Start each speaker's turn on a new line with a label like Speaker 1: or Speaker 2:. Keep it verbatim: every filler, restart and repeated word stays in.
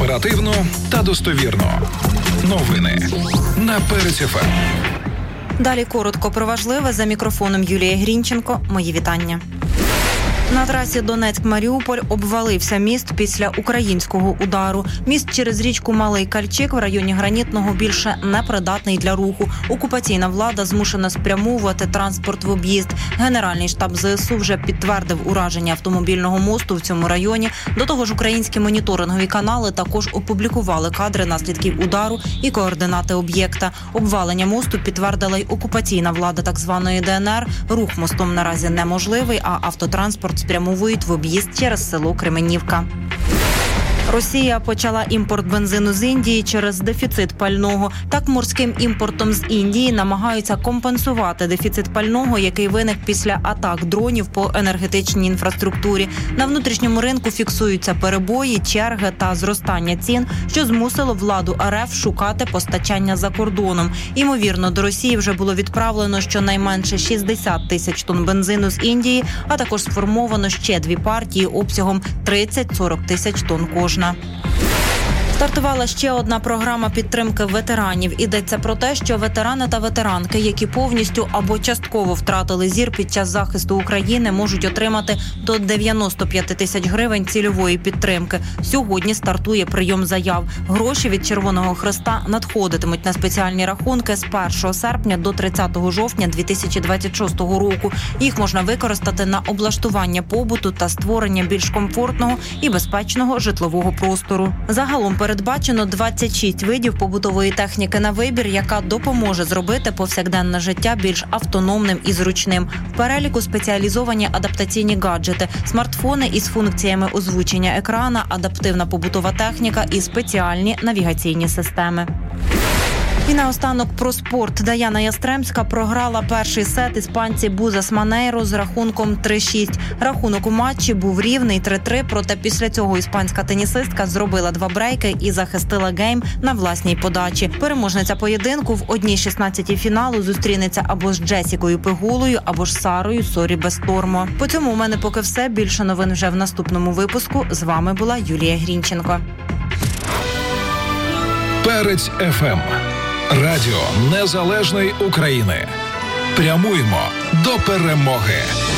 Speaker 1: Оперативно та достовірно. Новини на Перець еф ем.
Speaker 2: Далі коротко про важливе. За мікрофоном Юлія Грінченко. Мої вітання. На трасі Донецьк-Маріуполь обвалився міст після українського удару. Міст через річку Малий Кальчик в районі Гранітного більше не придатний для руху. Окупаційна влада змушена спрямовувати транспорт в об'їзд. Генеральний штаб зе ес у вже підтвердив ураження автомобільного мосту в цьому районі. До того ж, українські моніторингові канали також опублікували кадри наслідків удару і координати об'єкта. Обвалення мосту підтвердила й окупаційна влада так званої де ен ер. Рух мостом наразі неможливий, а автотранспорт спрямовують в об'їзд через село Кременівка. Росія почала імпорт бензину з Індії через дефіцит пального. Так, морським імпортом з Індії намагаються компенсувати дефіцит пального, який виник після атак дронів по енергетичній інфраструктурі. На внутрішньому ринку фіксуються перебої, черги та зростання цін, що змусило владу ер еф шукати постачання за кордоном. Імовірно, до Росії вже було відправлено щонайменше шістдесят тисяч тонн бензину з Індії, а також сформовано ще дві партії обсягом тридцять-сорок тисяч тонн кожна. Стартувала ще одна програма підтримки ветеранів. Йдеться про те, що ветерани та ветеранки, які повністю або частково втратили зір під час захисту України, можуть отримати до дев'яносто п'ять тисяч гривень цільової підтримки. Сьогодні стартує прийом заяв. Гроші від Червоного Хреста надходитимуть на спеціальні рахунки з першого серпня до тридцятого жовтня дві тисячі двадцять шостого року. Їх можна використати на облаштування побуту та створення більш комфортного і безпечного житлового простору. Загалом передбачено двадцять шість видів побутової техніки на вибір, яка допоможе зробити повсякденне життя більш автономним і зручним. В переліку спеціалізовані адаптаційні гаджети, смартфони із функціями озвучення екрана, адаптивна побутова техніка і спеціальні навігаційні системи. І наостанок про спорт. Даяна Ястремська програла перший сет іспанці Бузас Манейро з рахунком три шість. Рахунок у матчі був рівний три-три, проте після цього іспанська тенісистка зробила два брейки і захистила гейм на власній подачі. Переможниця поєдинку в одній шістнадцятій фіналу зустрінеться або з Джесікою Пегулою, або ж Сарою Сорі Бестормо. По цьому у мене поки все. Більше новин вже в наступному випуску. З вами була Юлія Грінченко.
Speaker 1: Перець еф ем. Радіо Незалежної України. Прямуємо до перемоги.